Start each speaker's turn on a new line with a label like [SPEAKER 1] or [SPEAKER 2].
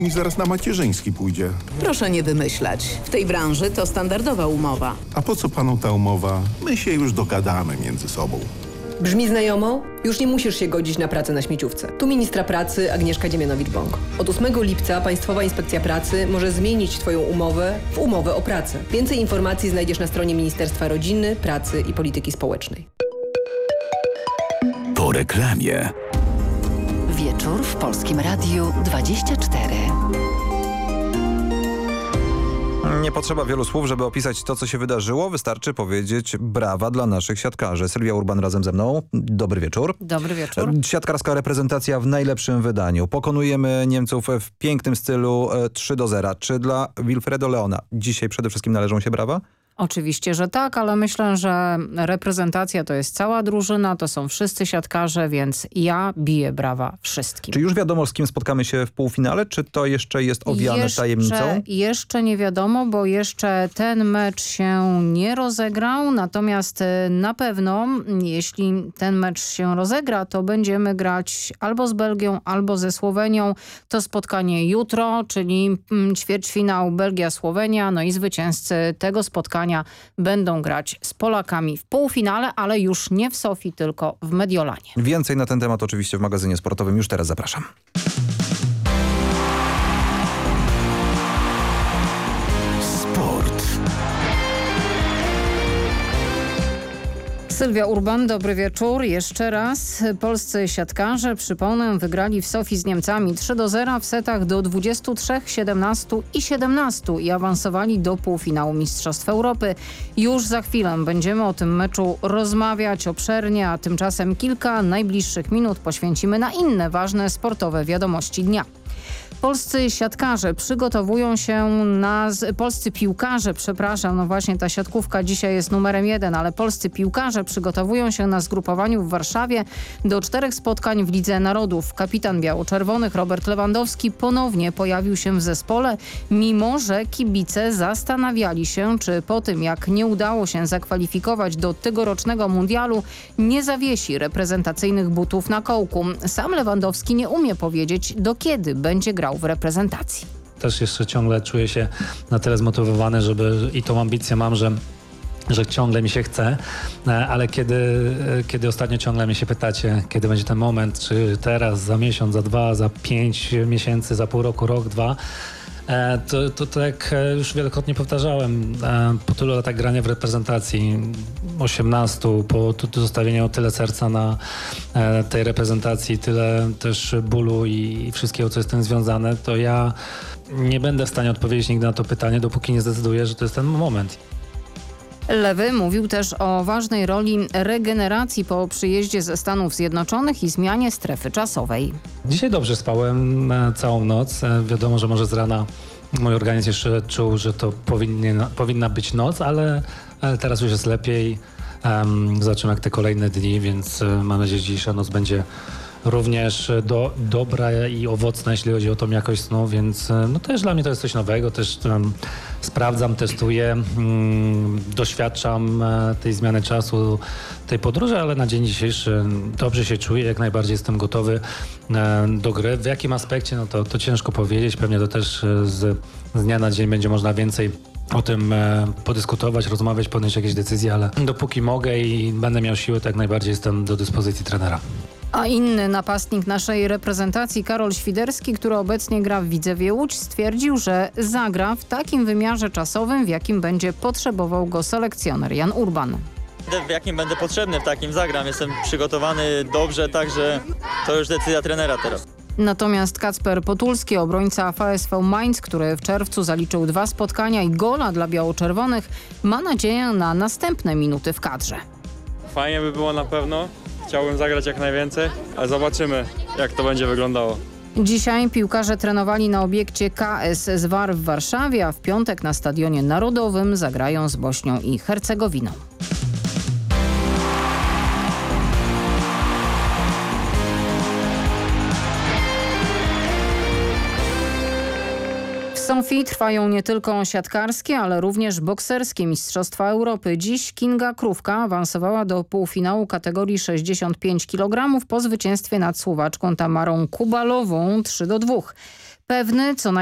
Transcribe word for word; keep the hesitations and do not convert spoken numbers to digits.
[SPEAKER 1] Mi zaraz na macierzyński pójdzie.
[SPEAKER 2] Proszę nie wymyślać. W tej branży to standardowa umowa.
[SPEAKER 1] A po co panu ta umowa? My się już dogadamy między sobą.
[SPEAKER 3] Brzmi znajomo? Już nie musisz się godzić na pracę na śmieciówce. Tu ministra pracy Agnieszka Dziemianowicz-Bąk. Od ósmego lipca Państwowa Inspekcja Pracy może zmienić Twoją umowę w umowę o pracę. Więcej informacji znajdziesz na stronie Ministerstwa Rodziny, Pracy i Polityki Społecznej.
[SPEAKER 4] Po reklamie.
[SPEAKER 5] Wieczór w Polskim Radiu dwadzieścia cztery.
[SPEAKER 6] Nie potrzeba wielu słów, żeby opisać to, co się wydarzyło. Wystarczy powiedzieć brawa dla naszych siatkarzy. Sylwia Urban razem ze mną. Dobry wieczór.
[SPEAKER 7] Dobry wieczór.
[SPEAKER 6] Siatkarska reprezentacja w najlepszym wydaniu. Pokonujemy Niemców w pięknym stylu trzy do zera. Czy dla Wilfredo Leona dzisiaj przede wszystkim należą się brawa?
[SPEAKER 7] Oczywiście, że tak, ale myślę, że reprezentacja to jest cała drużyna, to są wszyscy siatkarze, więc ja biję brawa wszystkim.
[SPEAKER 6] Czy już wiadomo, z kim spotkamy się w półfinale, czy to jeszcze jest owiane
[SPEAKER 7] jeszcze,
[SPEAKER 6] tajemnicą?
[SPEAKER 7] Jeszcze nie wiadomo, bo jeszcze ten mecz się nie rozegrał, natomiast na pewno, jeśli ten mecz się rozegra, to będziemy grać albo z Belgią, albo ze Słowenią. To spotkanie jutro, czyli ćwierćfinał Belgia-Słowenia, no i zwycięzcy tego spotkania będą grać z Polakami w półfinale, ale już nie w Sofii, tylko w Mediolanie.
[SPEAKER 6] Więcej na ten temat oczywiście w magazynie sportowym. Już teraz zapraszam.
[SPEAKER 4] Sport.
[SPEAKER 7] Sylwia Urban, dobry wieczór. Jeszcze raz. Polscy siatkarze, przypomnę, wygrali w Sofii z Niemcami trzy do zera w setach do dwudziestu trzech, siedemnastu i siedemnastu i awansowali do półfinału Mistrzostw Europy. Już za chwilę będziemy o tym meczu rozmawiać obszernie, a tymczasem kilka najbliższych minut poświęcimy na inne ważne sportowe wiadomości dnia. Polscy siatkarze przygotowują się na... Polscy piłkarze, przepraszam, no właśnie ta siatkówka dzisiaj jest numerem jeden, ale polscy piłkarze przygotowują się na zgrupowaniu w Warszawie do czterech spotkań w Lidze Narodów. Kapitan biało-czerwonych Robert Lewandowski ponownie pojawił się w zespole, mimo że kibice zastanawiali się, czy po tym jak nie udało się zakwalifikować do tegorocznego mundialu, nie zawiesi reprezentacyjnych butów na kołku. Sam Lewandowski nie umie powiedzieć, do kiedy będzie grał w reprezentacji.
[SPEAKER 8] Też jeszcze ciągle czuję się na tyle zmotywowany, żeby i tą ambicję mam, że że ciągle mi się chce, ale kiedy, kiedy ostatnio ciągle mnie się pytacie, kiedy będzie ten moment, czy teraz, za miesiąc, za dwa, za pięć miesięcy, za pół roku, rok, dwa, To, to, to jak już wielokrotnie powtarzałem, po tylu latach grania w reprezentacji, osiemnastu, po zostawieniu tyle serca na tej reprezentacji, tyle też bólu i wszystkiego, co jest z tym związane, to ja nie będę w stanie odpowiedzieć nigdy na to pytanie, dopóki nie zdecyduję, że to jest ten moment.
[SPEAKER 7] Lewy mówił też o ważnej roli regeneracji po przyjeździe ze Stanów Zjednoczonych i zmianie strefy czasowej.
[SPEAKER 8] Dzisiaj dobrze spałem całą noc. Wiadomo, że może z rana mój organizm jeszcze czuł, że to powinien, powinna być noc, ale, ale teraz już jest lepiej. Um, zobaczymy jak te kolejne dni, więc mam nadzieję, że dzisiejsza noc będzie również do, dobra i owocna, jeśli chodzi o tą jakość snu, więc no też dla mnie to jest coś nowego, też um, sprawdzam, testuję, um, doświadczam e, tej zmiany czasu, tej podróży, ale na dzień dzisiejszy dobrze się czuję, jak najbardziej jestem gotowy e, do gry. W jakim aspekcie, no to, to ciężko powiedzieć, pewnie to też z, z dnia na dzień będzie można więcej o tym e, podyskutować, rozmawiać, podjąć jakieś decyzje, ale dopóki mogę i będę miał siłę, to jak najbardziej jestem do dyspozycji trenera.
[SPEAKER 7] A inny napastnik naszej reprezentacji, Karol Świderski, który obecnie gra w Widzewie Łódź, stwierdził, że zagra w takim wymiarze czasowym, w jakim będzie potrzebował go selekcjoner Jan Urban.
[SPEAKER 9] W jakim będę potrzebny, w takim zagram. Jestem przygotowany dobrze, także to już decyzja trenera teraz.
[SPEAKER 7] Natomiast Kacper Potulski, obrońca V S V Mainz, który w czerwcu zaliczył dwa spotkania i gola dla biało-czerwonych, ma nadzieję na następne minuty w kadrze.
[SPEAKER 10] Fajnie by było na pewno. Chciałbym zagrać jak najwięcej, ale zobaczymy, jak to będzie wyglądało.
[SPEAKER 7] Dzisiaj piłkarze trenowali na obiekcie K S Zwar w Warszawie, a w piątek na Stadionie Narodowym zagrają z Bośnią i Hercegowiną. W Sofii trwają nie tylko siatkarskie, ale również bokserskie Mistrzostwa Europy. Dziś Kinga Krówka awansowała do półfinału kategorii sześćdziesiąt pięć kilogramów po zwycięstwie nad Słowaczką Tamarą Kubalową trzy do dwóch. pewny, co